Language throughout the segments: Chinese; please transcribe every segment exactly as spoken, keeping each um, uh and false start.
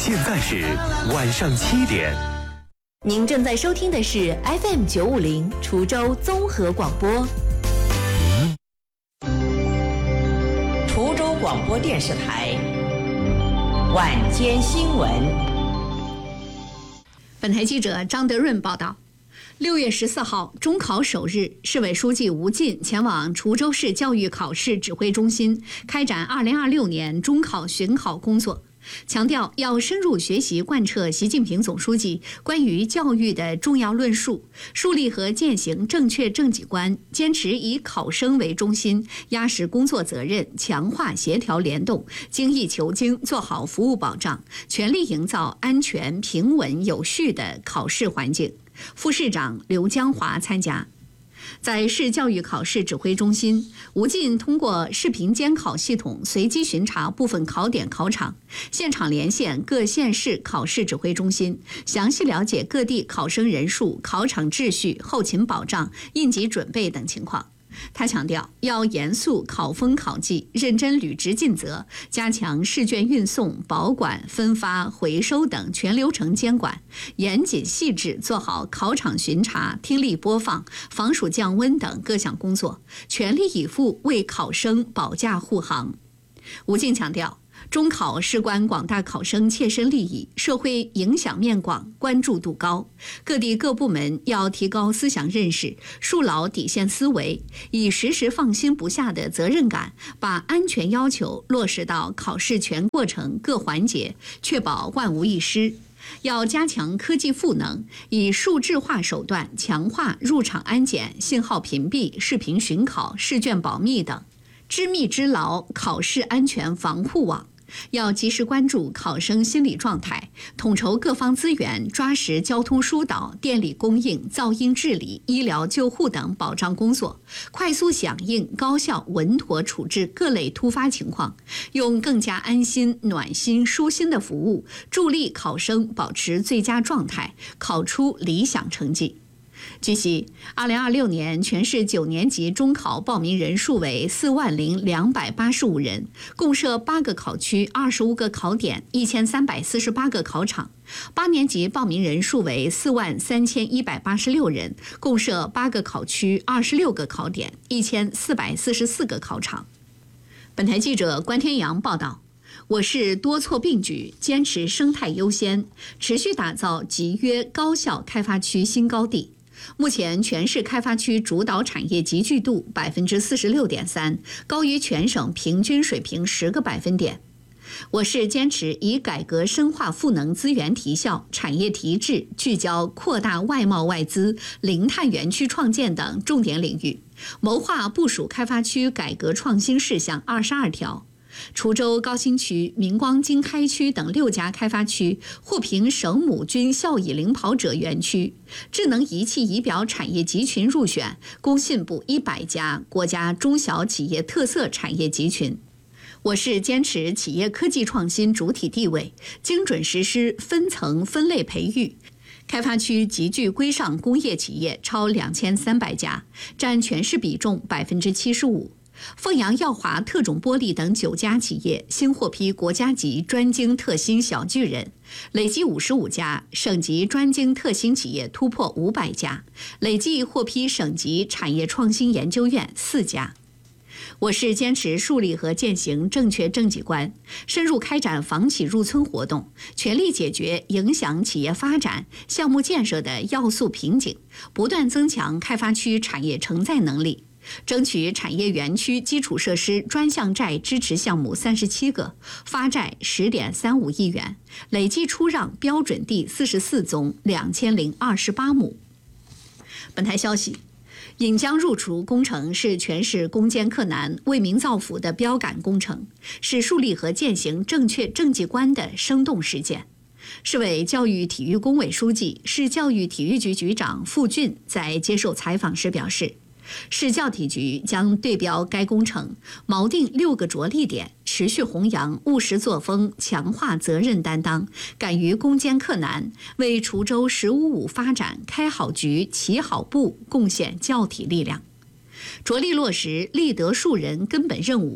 现在是晚上七点。 您正在收听的是 F M 九五零滁州综合广播。 滁州广播电视台晚间新闻。 本台记者张德润报道。六月十四号，中考首日，市委书记吴进前往滁州市教育考试指挥中心开展二零二六年中考巡考工作，强调要深入学习贯彻习近平总书记关于教育的重要论述，树立和践行正确政绩观，坚持以考生为中心，压实工作责任，强化协调联动，精益求精，做好服务保障，全力营造安全、平稳、有序的考试环境。副市长刘江华参加。在市教育考试指挥中心，吴进通过视频监考系统随机巡查部分考点考场，现场连线各县市考试指挥中心，详细了解各地考生人数、考场秩序、后勤保障、应急准备等情况。他强调，要严肃考风考纪，认真履职尽责，加强试卷运送、保管、分发、回收等全流程监管，严谨细致做好考场巡查、听力播放、防暑降温等各项工作，全力以赴为考生保驾护航。吴进强调，中考事关广大考生切身利益，社会影响面广，关注度高。各地各部门要提高思想认识，树牢底线思维，以时时放心不下的责任感，把安全要求落实到考试全过程各环节，确保万无一失。要加强科技赋能，以数字化手段强化入场安检、信号屏蔽、视频巡考、试卷保密等，织密织牢考试安全防护网。要及时关注考生心理状态，统筹各方资源，抓实交通疏导、电力供应、噪音治理、医疗救护等保障工作，快速响应、高效稳妥处置各类突发情况，用更加安心、暖心、舒心的服务，助力考生保持最佳状态，考出理想成绩。据悉，二零二六年全市九年级中考报名人数为四万零两百八十五人，共设八个考区、二十五个考点、一千三百四十八个考场。八年级报名人数为四万三千一百八十六人，共设八个考区、二十六个考点、一千四百四十四个考场。本台记者关天阳报道。我市多措并举，坚持生态优先，持续打造集约高效开发区新高地。目前，全市开发区主导产业集聚度百分之四十六点三，高于全省平均水平十个百分点。我市坚持以改革深化赋能资源提效、产业提质，聚焦扩大外贸外资、零碳园区创建等重点领域，谋划部署开发区改革创新事项二十二条。滁州高新区、明光经开区等六家开发区获评省母军效益领跑者园区，智能仪器仪表产业集群入选工信部一百家国家中小企业特色产业集群。我市坚持企业科技创新主体地位，精准实施分层分类培育。开发区集聚规上工业企业超两千三百家，占全市比重百分之七十五。凤阳耀华特种玻璃等九家企业新获批国家级专精特新小巨人，累计五十五家；省级专精特新企业突破五百家，累计获批省级产业创新研究院四家。我市坚持树立和践行正确政绩观，深入开展房企入村活动，全力解决影响企业发展、项目建设的要素瓶颈，不断增强开发区产业承载能力。争取产业园区基础设施专项债支持项目三十七个，发债十点三五亿元，累计出让标准地四十四宗，两千零二十八亩。本台消息，引江入滁工程是全市攻坚克难、为民造福的标杆工程，是树立和践行正确政绩观的生动实践。市委教育体育工委书记、市教育体育局局长付俊在接受采访时表示，市教体局将对标该工程，锚定六个着力点，持续弘扬务实作风，强化责任担当，敢于攻坚克难，为滁州“十五五”发展开好局、起好步贡献教体力量。着力落实立德树人根本任务，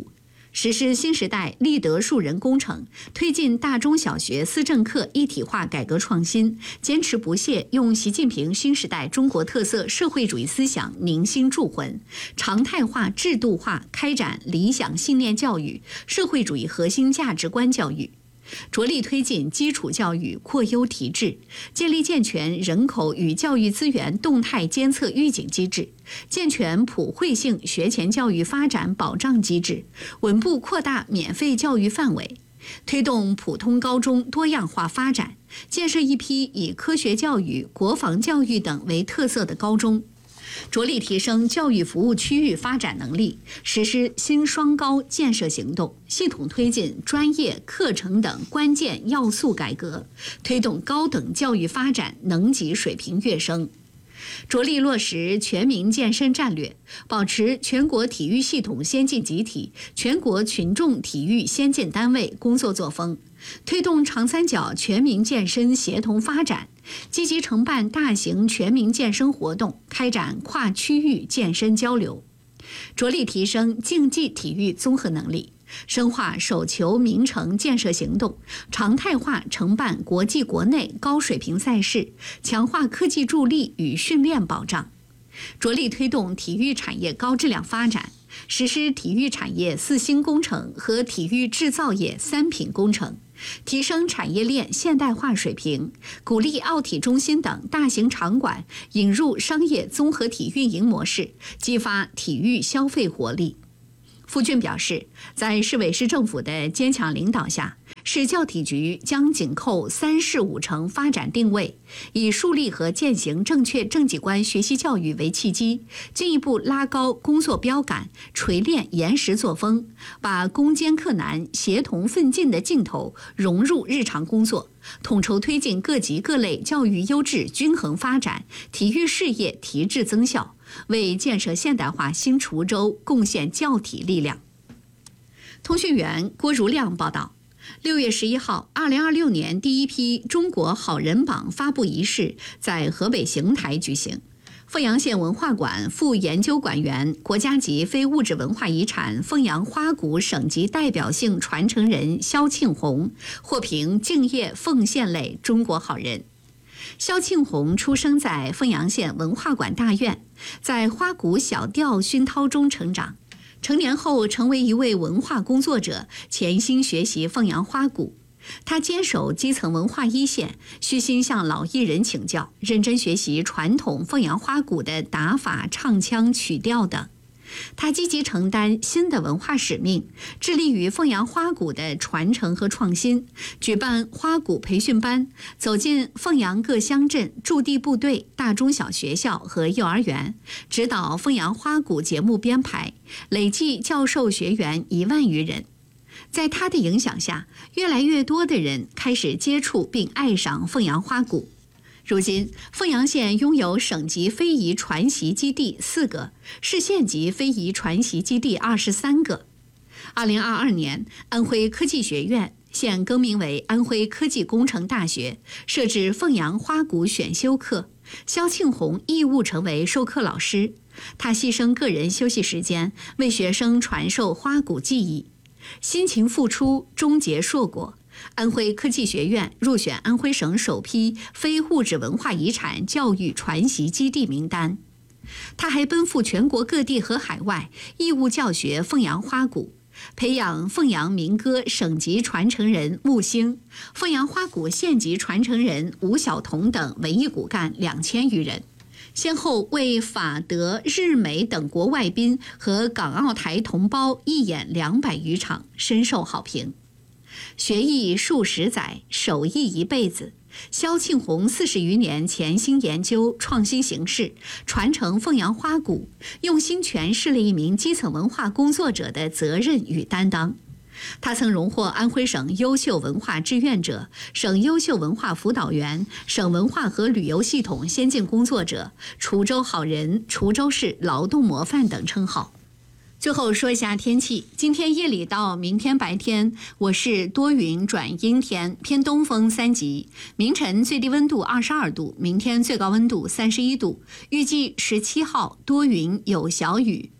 实施新时代立德树人工程，推进大中小学思政课一体化改革创新，坚持不懈用习近平新时代中国特色社会主义思想凝心铸魂，常态化制度化开展理想信念教育、社会主义核心价值观教育，着力推进基础教育扩优提质，建立健全人口与教育资源动态监测预警机制，健全普惠性学前教育发展保障机制，稳步扩大免费教育范围，推动普通高中多样化发展，建设一批以科学教育、国防教育等为特色的高中。着力提升教育服务区域发展能力，实施新双高建设行动，系统推进专业课程等关键要素改革，推动高等教育发展能级水平跃升。着力落实全民健身战略，保持全国体育系统先进集体、全国群众体育先进单位工作作风，推动长三角全民健身协同发展，积极承办大型全民健身活动，开展跨区域健身交流，着力提升竞技体育综合能力，深化手球名城建设行动，常态化承办国际国内高水平赛事，强化科技助力与训练保障，着力推动体育产业高质量发展，实施体育产业四新工程和体育制造业三品工程，提升产业链现代化水平，鼓励奥体中心等大型场馆引入商业综合体运营模式，激发体育消费活力。傅俊表示，在市委市政府的坚强领导下，市教体局将紧扣三市五城发展定位，以树立和践行正确政绩观学习教育为契机，进一步拉高工作标杆，锤炼严实作风，把攻坚克难、协同奋进的劲头融入日常工作，统筹推进各级各类教育优质均衡发展，体育事业提质增效，为建设现代化新滁州贡献教体力量。通讯员郭如亮报道，六月十一号，二零二六年第一批中国好人榜发布仪式在河北邢台举行。凤阳县文化馆副研究馆员、国家级非物质文化遗产凤阳花鼓省级代表性传承人肖庆红获评敬业奉献类中国好人。肖庆红出生在凤阳县文化馆大院，在花鼓小调熏陶中成长，成年后成为一位文化工作者，潜心学习凤阳花鼓。他坚守基层文化一线，虚心向老艺人请教，认真学习传统凤阳花鼓的打法、唱腔、曲调等。他积极承担新的文化使命，致力于凤阳花鼓的传承和创新，举办花鼓培训班，走进凤阳各乡镇、驻地部队、大中小学校和幼儿园，指导凤阳花鼓节目编排，累计教授学员一万余人。在他的影响下，越来越多的人开始接触并爱上凤阳花鼓。如今，凤阳县拥有省级非遗传习基地四个，市县级非遗传习基地二十三个。二零二二年，安徽科技学院现更名为安徽科技工程大学，设置凤阳花鼓选修课。肖庆红义务成为授课老师，他牺牲个人休息时间，为学生传授花鼓技艺。辛勤付出，终结硕果。安徽科技学院入选安徽省首批非物质文化遗产教育传习基地名单。他还奔赴全国各地和海外，义务教学凤阳花鼓，培养凤阳民歌省级传承人木星、凤阳花鼓县级传承人吴晓彤等文艺骨干两千余人。先后为法德、日美等国外宾和港澳台同胞义演两百余场，深受好评。学艺数十载，手艺一辈子。肖庆红四十余年潜心研究创新形式，传承凤阳花鼓，用心诠释了一名基层文化工作者的责任与担当。他曾荣获安徽省优秀文化志愿者、省优秀文化辅导员、省文化和旅游系统先进工作者、滁州好人、滁州市劳动模范等称号。最后说一下天气，今天夜里到明天白天，我市多云转阴天，偏东风三级。明晨最低温度二十二度，明天最高温度三十一度。预计十七号多云有小雨。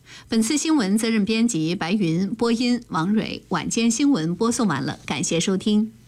本次新闻责任编辑白云，播音王蕊。晚间新闻播送完了，感谢收听。